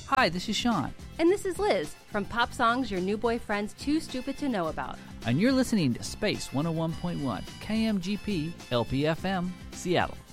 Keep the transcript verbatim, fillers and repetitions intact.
Hi, this is Sean. And this is Liz from Pop Songs Your New Boyfriend's Too Stupid to Know About. And you're listening to Space one oh one point one, K M G P, L P F M, Seattle.